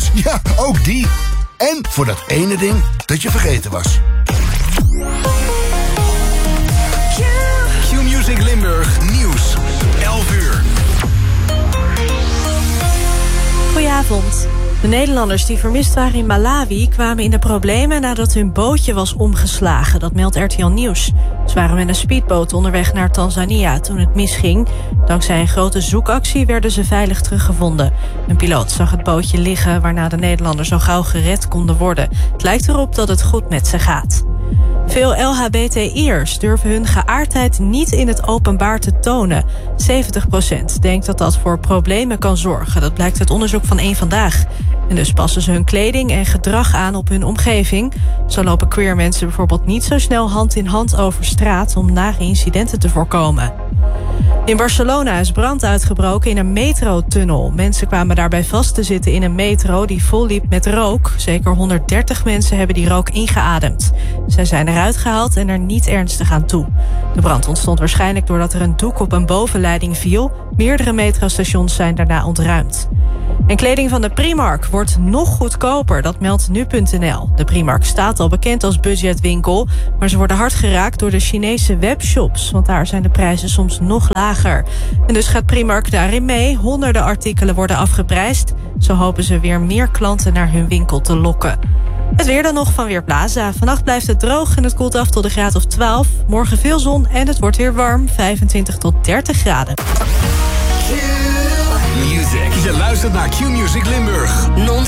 Ja, ook die. En voor dat ene ding dat je vergeten was. Q-Music Limburg Nieuws. 11 uur. Goedenavond. De Nederlanders die vermist waren in Malawi kwamen in de problemen nadat hun bootje was omgeslagen. Dat meldt RTL Nieuws. Ze waren met een speedboot onderweg naar Tanzania toen het misging. Dankzij een grote zoekactie werden ze veilig teruggevonden. Een piloot zag het bootje liggen waarna de Nederlanders zo gauw gered konden worden. Het lijkt erop dat het goed met ze gaat. Veel LHBTI'ers durven hun geaardheid niet in het openbaar te tonen. 70% denkt dat dat voor problemen kan zorgen. Dat blijkt uit onderzoek van Eén Vandaag. En dus passen ze hun kleding en gedrag aan op hun omgeving. Zo lopen queer mensen bijvoorbeeld niet zo snel hand in hand over straat om nare incidenten te voorkomen. In Barcelona is brand uitgebroken in een metrotunnel. Mensen kwamen daarbij vast te zitten in een metro die vol liep met rook. Zeker 130 mensen hebben die rook ingeademd. Zij zijn eruit gehaald en er niet ernstig aan toe. De brand ontstond waarschijnlijk doordat er een doek op een bovenleiding viel. Meerdere metrostations zijn daarna ontruimd. En kleding van de Primark wordt nog goedkoper, dat meldt nu.nl. De Primark staat al bekend als budgetwinkel, maar ze worden hard geraakt door de Chinese webshops, want daar zijn de prijzen soms nog lager. En dus gaat Primark daarin mee. Honderden artikelen worden afgeprijsd. Zo hopen ze weer meer klanten naar hun winkel te lokken. Het weer dan nog van Weerplaza. Vannacht blijft het droog en het koelt af tot een graad of 12. Morgen veel zon en het wordt weer warm, 25 tot 30 graden. Music. Je luistert naar Q-Music Limburg. Non